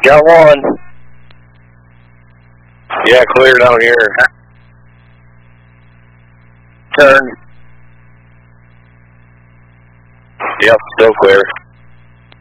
Got one. Yeah, clear down here. Turn. Yep, still clear.